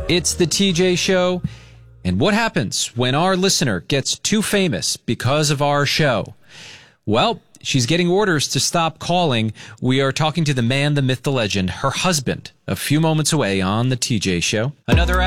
It's the TJ Show. And what happens when our listener gets too famous because of our show? Well, she's getting orders to stop calling. We are talking to the man, the myth, the legend, her husband, a few moments away on the TJ Show. Another